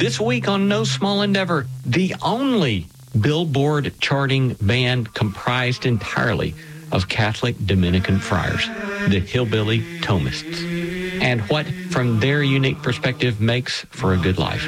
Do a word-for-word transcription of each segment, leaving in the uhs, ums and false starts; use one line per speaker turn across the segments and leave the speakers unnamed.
This week on No Small Endeavor, the only Billboard charting band comprised entirely of Catholic Dominican friars, the Hillbilly Thomists, and what, from their unique perspective, makes for a good life.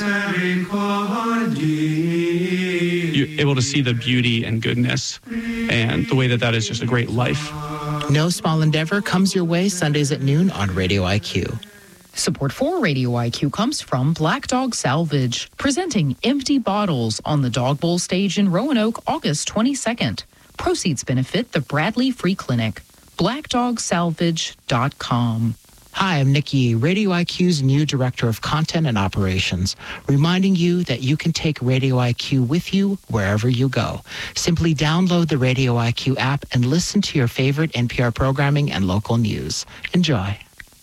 You're able to see the beauty and goodness and the way that that is just a great life.
No Small Endeavor comes your way Sundays at noon on Radio I Q.
Support for Radio I Q comes from Black Dog Salvage, presenting Empty Bottles on the Dog Bowl stage in Roanoke, August twenty-second. Proceeds benefit the Bradley Free Clinic. black dog salvage dot com.
Hi, I'm Nikki, Radio I Q's new Director of Content and Operations, reminding you that you can take Radio I Q with you wherever you go. Simply download the Radio I Q app and listen to your favorite N P R programming and local news. Enjoy.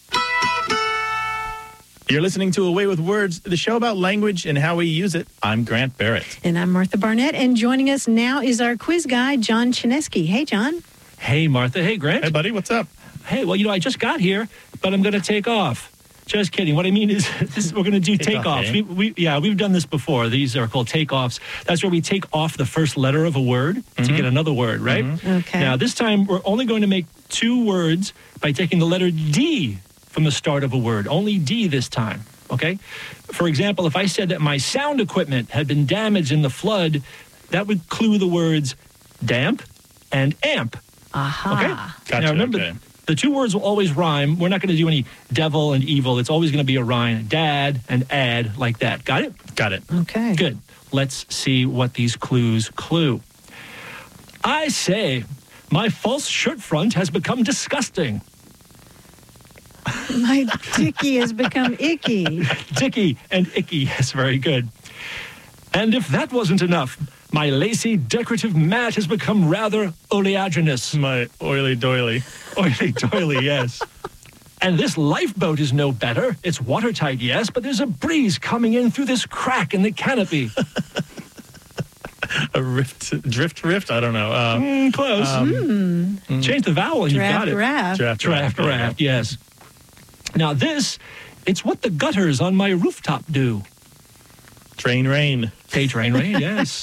You're listening to Away with Words, the show about language and how we use it. I'm Grant Barrett.
And I'm Martha Barnett, and joining us now is our quiz guy, John Chinesky. Hey, John.
Hey, Martha. Hey, Grant.
Hey, buddy. What's up?
Hey, well, you know, I just got here, but I'm going to take off. Just kidding. What I mean is, this is, we're going to do
Take
takeoffs.
off, eh?
we, we, yeah, we've done this before. These are called takeoffs. That's where we take off the first letter of a word mm-hmm. to get another word, right?
Mm-hmm.
Okay.
Now, this time, we're only going to make two words by taking the letter D from the start of a word. Only D this time, okay? For example, if I said that my sound equipment had been damaged in the flood, that would clue the words damp and amp.
Aha.
Okay?
Gotcha,
Now, remember,
okay.
the two words will always rhyme. We're not going to do any devil and evil. It's always going to be a rhyme. Dad and add, like that. Got it?
Got it.
Okay.
Good. Let's see what these clues clue. I say, my false shirt front has become disgusting.
My dicky has become icky.
Dicky and icky. Yes, very good. And if that wasn't enough, my lacy decorative mat has become rather oleaginous.
My oily doily.
Oily doily, yes. And this lifeboat is no better. It's watertight, yes, but there's a breeze coming in through this crack in the canopy.
A rift, drift rift? I don't know. Uh,
Mm, close.
um,
Hmm.
Change the vowel and you got
Draft
it.
raft.
Draft,
Draft
there you
raft, yes. Now this, it's what the gutters on my rooftop do.
go. Train rain.
Hey, train rain, yes.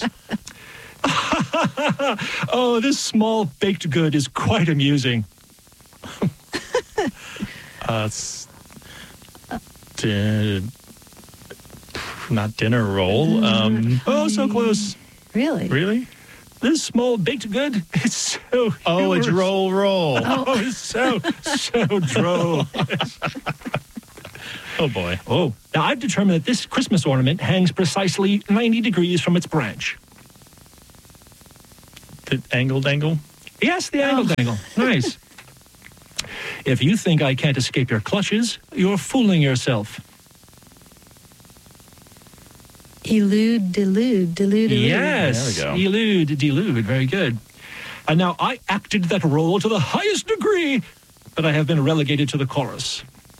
Oh, this small baked good is quite amusing.
Uh, s- di- not dinner roll. Um,
Oh, so close.
Really?
really?
This small baked good, it's so
Oh, it's
humorous.
roll roll.
Oh, it's so, so droll.
Oh, boy.
Oh, now I've determined that this Christmas ornament hangs precisely ninety degrees from its branch.
The angle dangle?
Yes, the angle dangle. Nice. If you think I can't escape your clutches, you're fooling yourself.
Elude, delude, delude, elude.
Yes.
There we go.
Elude, delude. Very good. And now I acted that role to the highest degree, but I have been relegated to the chorus.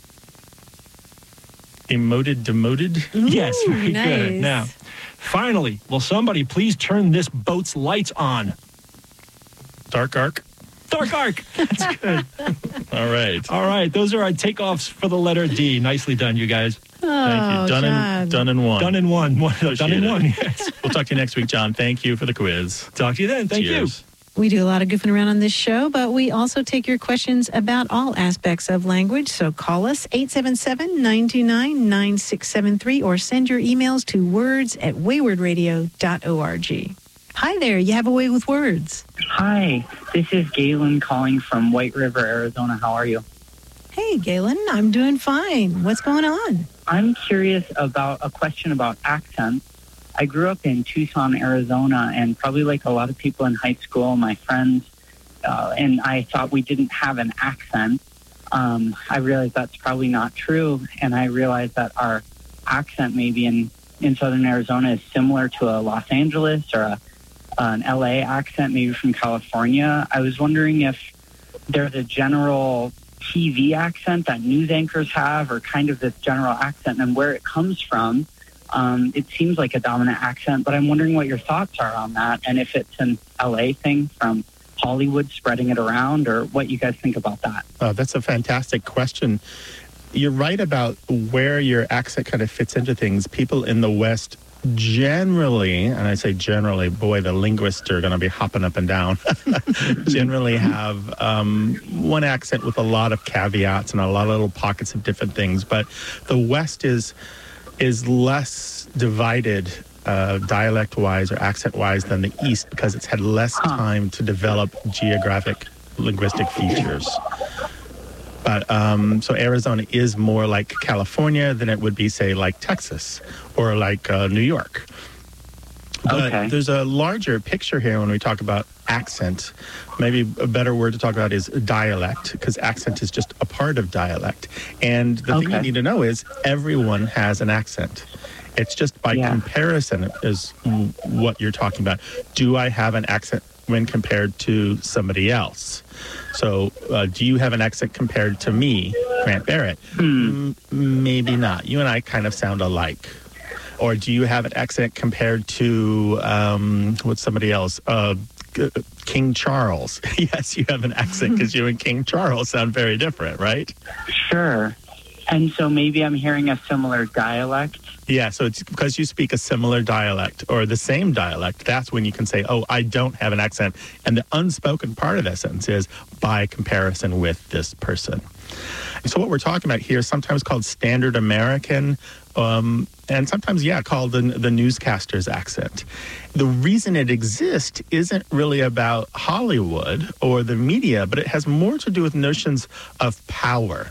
Emoted, demoted?
Yes, very
nice.
good. Now, finally, will somebody please turn this boat's lights on?
Dark arc?
Dark arc. That's good.
All right.
All right, those are our takeoffs for the letter D. Nicely done, you guys.
Oh,
Thank you. Done
John.
in, done in one.
Done in one. one done in
it.
one, yes.
We'll talk to you next week, John. Thank you for the quiz.
Talk to you then. Thank
Cheers.
We do a lot of goofing around on this show, but we also take your questions about all aspects of language. So call us eight seven seven, nine two nine, nine six seven three or send your emails to words at wayward radio dot org. Hi there, you have a way with words.
Hi, this is Galen calling from White River, Arizona. How are you?
Hey, Galen, I'm doing fine. What's going on?
I'm curious about a question about accents. I grew up in Tucson, Arizona, and probably like a lot of people in high school, my friends, uh, and I thought we didn't have an accent. Um, I realized that's probably not true, and I realized that our accent maybe in, in southern Arizona is similar to a Los Angeles or a, an L A accent, maybe from California. I was wondering if there's a general T V accent that news anchors have, or kind of this general accent, and where it comes from. Um, it seems like a dominant accent, but I'm wondering what your thoughts are on that, and if it's an L A thing from Hollywood spreading it around, or what you guys think about that.
Uh, that's a fantastic question. you're right about where your accent kind of fits into things. People in the West generally, and I say generally, boy, the linguists are going to be hopping up and down, generally have um, one accent with a lot of caveats and a lot of little pockets of different things. But the West is is less divided uh, dialect-wise or accent-wise than the East because it's had less time to develop geographic linguistic features. But um, so Arizona is more like California than it would be, say, like Texas or like uh, New York. But
Okay.
there's a larger picture here when we talk about accent. Maybe a better word to talk about is dialect, because accent is just a part of dialect. And the thing you
Okay.
need to know is everyone has an accent. It's just by
Yeah.
comparison is w- what you're talking about. Do I have an accent when compared to somebody else? So uh, do you have an accent compared to me, Grant Barrett?
Hmm.
Mm, maybe not. You and I kind of sound alike. Or do you have an accent compared to, um, what's somebody else? Uh, G- King Charles. Yes, you have an accent because you and King Charles sound very different, right?
Sure. And so maybe I'm hearing a similar dialect.
Yeah, so it's because you speak a similar dialect or the same dialect, that's when you can say, oh, I don't have an accent. And the unspoken part of that sentence is by comparison with this person. So what we're talking about here is sometimes called Standard American, um, and sometimes, yeah, called the, the newscaster's accent. The reason it exists isn't really about Hollywood or the media, but it has more to do with notions of power,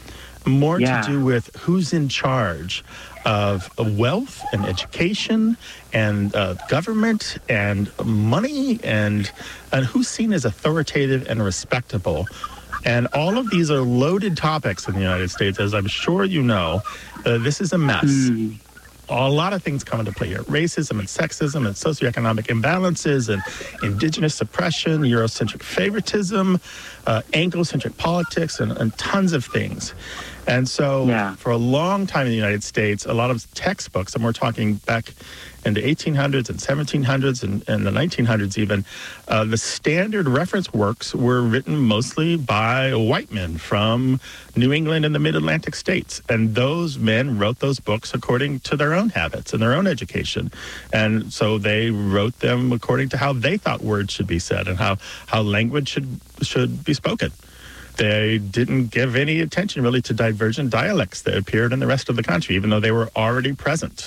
more
Yeah.
to do with who's in charge of wealth and education and uh, government and money and and who's seen as authoritative and respectable. And all of these are loaded topics in the United States, as I'm sure you know. Uh, this is a mess.
Hmm.
A lot of things come into play here. Racism and sexism and socioeconomic imbalances and indigenous suppression, Eurocentric favoritism, uh, Anglo-centric politics, and, and tons of things. And so
Yeah.
for a long time in the United States, a lot of textbooks, and we're talking back in the eighteen hundreds and seventeen hundreds and, and the nineteen hundreds even, uh, the standard reference works were written mostly by white men from New England and the mid-Atlantic states. And those men wrote those books according to their own habits and their own education. And so they wrote them according to how they thought words should be said and how, how language should should be spoken. They didn't give any attention really to divergent dialects that appeared in the rest of the country, even though they were already present.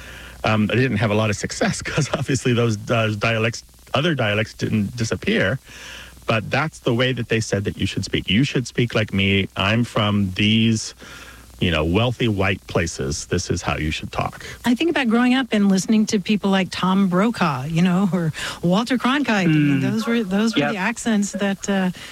Um, they didn't have a lot of success because obviously those uh, dialects, other dialects didn't disappear. But that's the way that they said that you should speak. You should speak like me. I'm from these, you know, wealthy white places. This is how you should talk.
I think about growing up and listening to people like Tom Brokaw, you know, or Walter Cronkite. I mean, those were those were
Yep.
the accents that uh,